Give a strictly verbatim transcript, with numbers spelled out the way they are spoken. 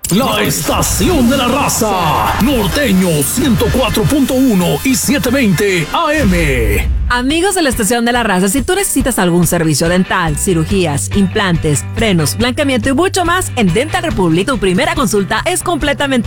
La estación de la raza. Norteño ciento cuatro punto uno y setecientos veinte A M. Amigos de la estación de la raza, si tú necesitas algún servicio dental, cirugías, implantes, frenos, blanqueamiento y mucho más, en Dental Republic tu primera consulta es completamente